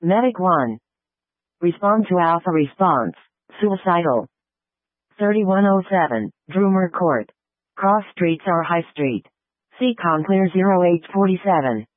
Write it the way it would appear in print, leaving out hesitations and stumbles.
Medic 1. Respond to Alpha response. Suicidal. 3107, Droomer Court. Cross streets or High Street. Seacon Clear 0847.